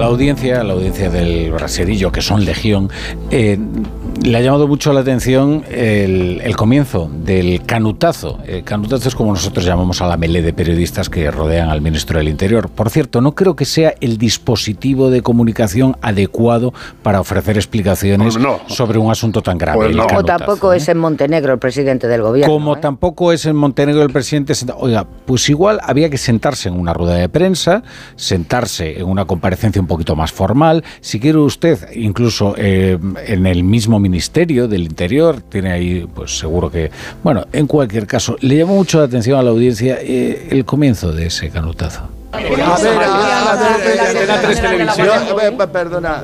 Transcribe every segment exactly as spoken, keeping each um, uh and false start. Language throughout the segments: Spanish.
la audiencia, a la audiencia del Braserillo, que son legión, eh, le ha llamado mucho la atención el, el comienzo del canutazo. El canutazo es como nosotros llamamos a la melé de periodistas que rodean al ministro del Interior. Por cierto, no creo que sea el dispositivo de comunicación adecuado para ofrecer explicaciones no, no. sobre un asunto tan grave. Pues no. Como tampoco ¿eh? es en Montenegro el presidente del gobierno. Como ¿eh? tampoco es en Montenegro el presidente. Oiga, pues igual había que sentarse en una rueda de prensa, sentarse en una comparecencia un poquito más formal. Si quiere usted, incluso eh, en el mismo Ministerio del Interior, tiene ahí, pues seguro que... Bueno, en cualquier caso, le llamó mucho la atención a la audiencia eh, el comienzo de ese canutazo. A ver, a ver, Antena tres Televisión. Perdona.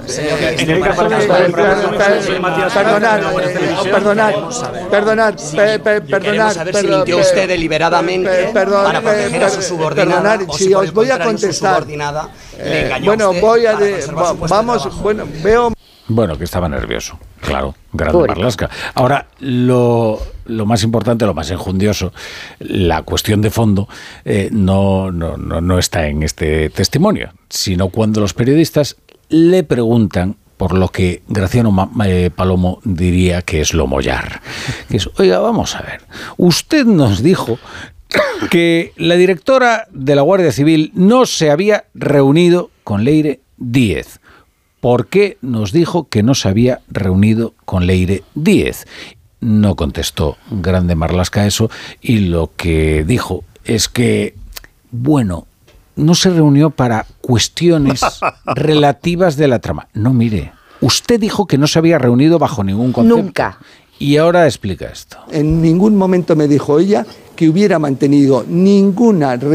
Perdonad, perdonad, perdonad, perdonad. Se mintió usted deliberadamente para proteger a su subordinada. Si os voy a contestar. Bueno, voy a... Vamos, bueno, veo... Bueno, que estaba nervioso, claro, grande Marlaska. Ahora, lo, lo más importante, lo más enjundioso, la cuestión de fondo, eh, no, no, no, no está en este testimonio, sino cuando los periodistas le preguntan por lo que Graciano Palomo diría que es lo mollar. Que es, oiga, vamos a ver, usted nos dijo que la directora de la Guardia Civil no se había reunido con Leire Díez. ¿Por qué nos dijo que no se había reunido con Leire Díez? No contestó Grande Marlaska eso, y lo que dijo es que, bueno, no se reunió para cuestiones relativas de la trama. No, mire, usted dijo que no se había reunido bajo ningún concepto. Nunca. Y ahora explica esto. En ningún momento me dijo ella que hubiera mantenido ninguna